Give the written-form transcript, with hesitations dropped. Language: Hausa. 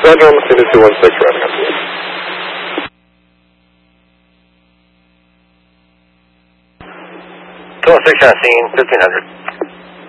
Roger, I'm listening to 216 right now. 216 on scene, 1500.